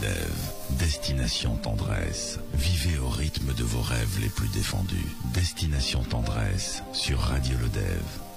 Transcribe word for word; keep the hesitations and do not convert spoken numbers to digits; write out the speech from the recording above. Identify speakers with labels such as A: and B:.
A: Lodève, Destination Tendresse. Vivez au rythme de vos rêves les plus défendus. Destination Tendresse sur Radio Lodève.